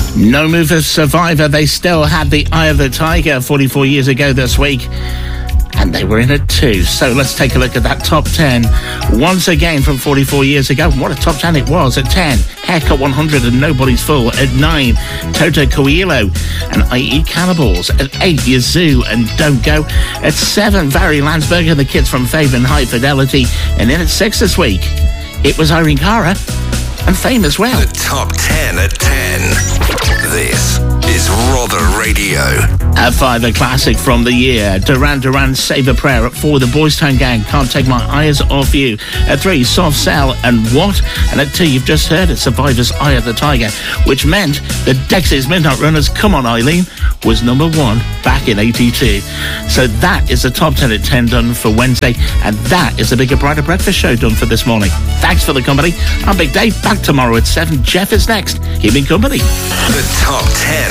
No Move for Survivor. They still had the Eye of the Tiger 44 years ago this week. And they were in it too. So let's take a look at that top 10. Once again from 44 years ago. What a top 10 it was. At 10, Haircut 100 and Nobody's Fool. At 9, Toto Coelho and I Eat Cannibals. At 8, Yazoo and Don't Go. At 7, Barry Landsberg and the Kids from Fame and High Fidelity. And then at 6 this week, it was Irene Cara and Fame as well. The top 10 at 10. This is Rother Radio. At 5, a classic from the year, Duran Duran, Save a Prayer. At 4, the Boys Town Gang, Can't Take My Eyes Off You. At 3, Soft Cell and What? And at 2, you've just heard it, Survivor's Eye of the Tiger, which meant that Dexys Midnight Runners' Come On Eileen was number 1 back in 82. So that is the top 10 at 10 done for Wednesday, and that is the Bigger Brighter Breakfast Show done for this morning. Thanks for the company. I'm Big Dave, back tomorrow at 7. Jeff is next. Keep in company. The top 10